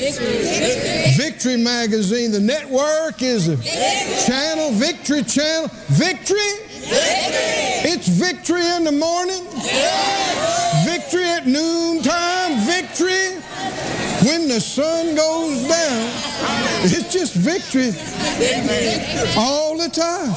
Victory Magazine. The network is a channel, Victory Channel. Victory? It's victory in the morning. Victory at noontime. Victory when the sun goes down. It's just victory all the time.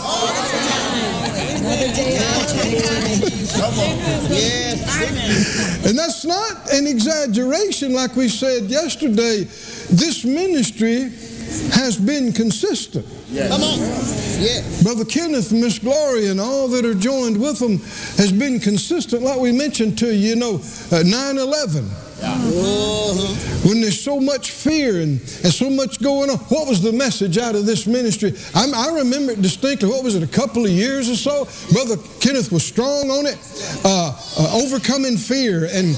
And that's not an exaggeration, like we said yesterday. This ministry has been consistent. Come on. Yeah. Brother Kenneth and Miss Gloria and all that are joined with them has been consistent, like we mentioned to you, 9/11. When there's so much fear and so much going on. What was the message out of this ministry? I remember it distinctly. What was it, a couple of years or so? Brother Kenneth was strong on it. Overcoming fear and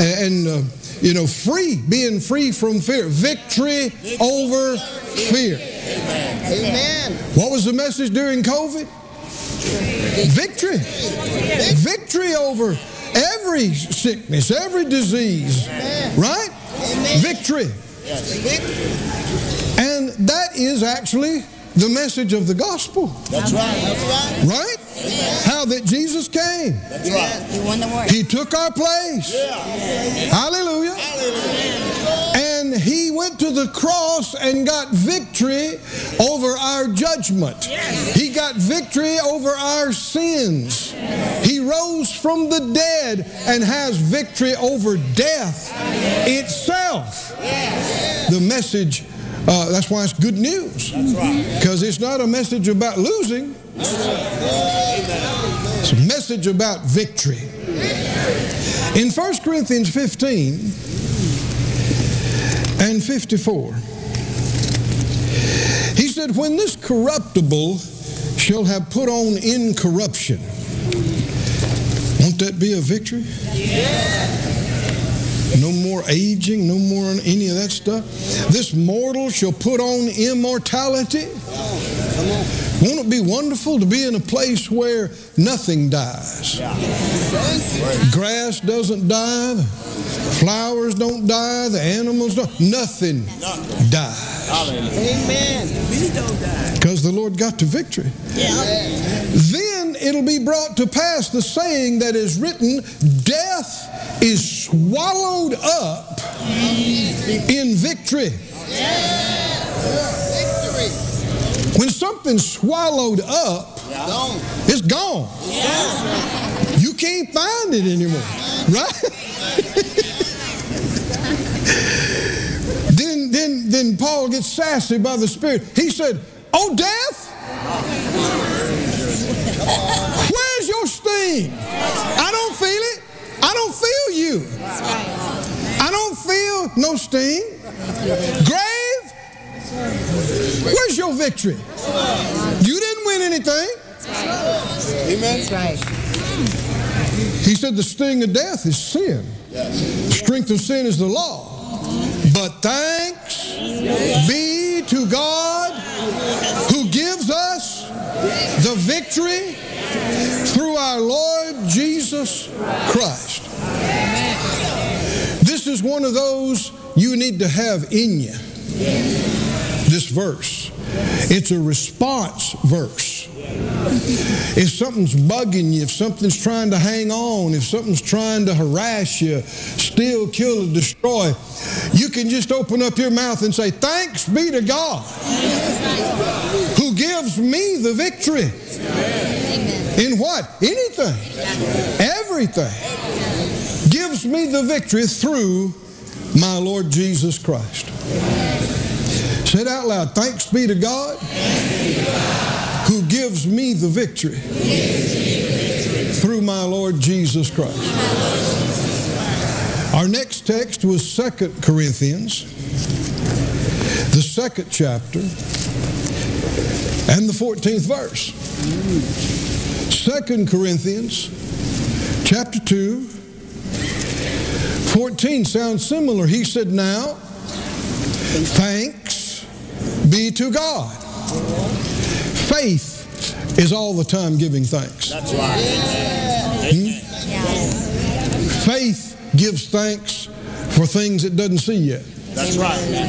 being free from fear. Victory over fear. Amen. What was the message during COVID? Victory. Victory over every sickness, every disease. Right? Victory. And that is actually the message of the gospel. That's right. Right? How that Jesus came. That's right. He won the war. He took our place. Hallelujah. And He went to the cross and got victory over our judgment. He got victory over our sins. He rose from the dead and has victory over death itself. The message, that's why it's good news. Because it's not a message about losing. It's a message about victory. In 1 Corinthians 15 and 54, he said, when this corruptible shall have put on incorruption. Won't that be a victory? No more aging, no more any of that stuff. This mortal shall put on immortality. Won't it be wonderful to be in a place where nothing dies? Grass doesn't die, the flowers don't die, the animals don't. Nothing dies. Amen. Because the Lord got the victory. Then it'll be brought to pass the saying that is written, death is swallowed up in victory. When something's swallowed up, it's gone. You can't find it anymore, right? Then Paul gets sassy by the Spirit. He said, "Oh, death, where's your sting? I don't feel it. I don't feel you. I don't feel no sting. Grave, where's your victory? You didn't win anything." Amen. That's right. He said the sting of death is sin. The strength of sin is the law. But thanks be to God who gives us the victory through our Lord Jesus Christ. This is one of those you need to have in you. This verse. It's a response verse. If something's bugging you, if something's trying to hang on, if something's trying to harass you, steal, kill, or destroy, you can just open up your mouth and say, thanks be to God who gives me the victory. In what? Anything. Everything. Gives me the victory through my Lord Jesus Christ. Say it out loud. Thanks be to God who gives me the victory through my Lord Jesus Christ. Our next text was 2 Corinthians, the 2nd chapter, and the 14th verse. 2 Corinthians, chapter 2, 14 sounds similar. He said, now, thanks be to God. Faith is all the time giving thanks. That's right. Faith gives thanks for things it doesn't see yet. That's right.